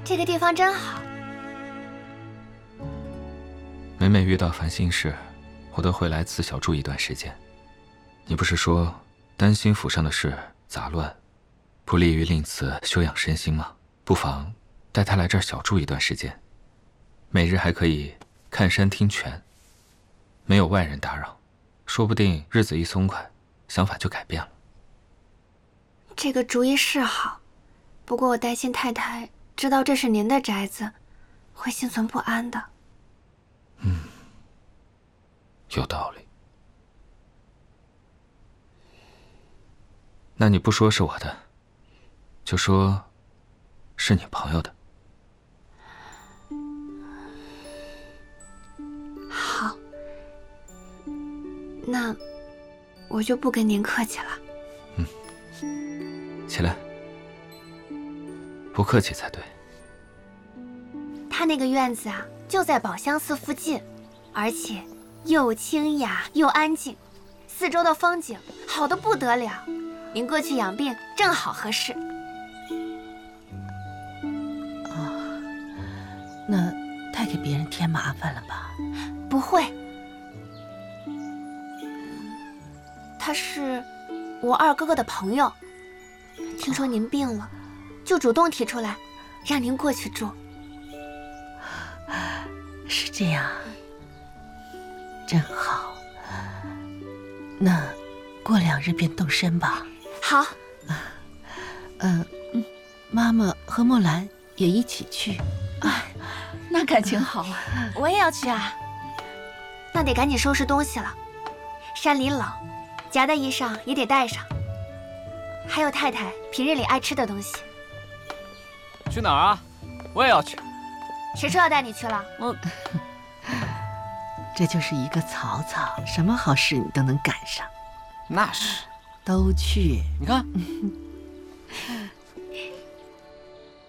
这个地方真好。 每每遇到烦心事，我都会来此小住一段时间。你不是说担心府上的事杂乱，不利于令此休养身心吗？不妨带他来这儿小住一段时间，每日还可以看山听泉，没有外人打扰，说不定日子一松快，想法就改变了。 这个主意是好，不过我担心太太知道这是您的宅子，会心存不安的。 有道理。那你不说是我的，就说是你朋友的。 好，那我就不跟您客气了。 起来，不客气才对。 他那个院子啊，就在宝香寺附近，而且又清雅又安静，四周的风景好得不得了。您过去养病正好合适。 那太给别人添麻烦了吧？ 不会，他是我二哥哥的朋友，听说您病了，就主动提出来让您过去住。 是这样，真好。那过2日便动身吧。 好。 妈妈和墨兰也一起去。 那感情好啊！ 我也要去啊。那得赶紧收拾东西了，山里冷，夹的衣裳也得带上，还有太太平日里爱吃的东西。 去哪儿啊？我也要去。 谁说要带你去了？ 这就是一个草草，什么好事你都能赶上。 那是。 都去。 你看。